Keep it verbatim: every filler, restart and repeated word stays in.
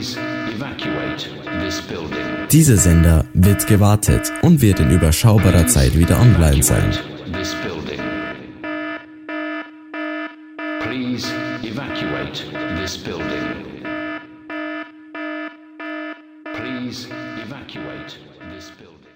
Evacuate this building. Dieser Sender wird gewartet und wird in überschaubarer Zeit wieder online sein. This building. Please evacuate this building. Please evacuate this building.